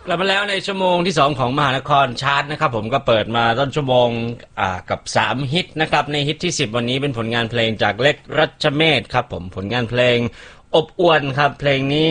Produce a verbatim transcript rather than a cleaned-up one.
กลับมาแล้วในชั่วโมงที่สองของมหานครชาร์ตนะครับผมก็เปิดมาต้นชั่วโมงอ่ากับสามฮิตนะครับในฮิตที่สิบวันนี้เป็นผลงานเพลงจากเล็กรัชเมศครับผมผลงานเพลงอบอวลครับเพลงนี้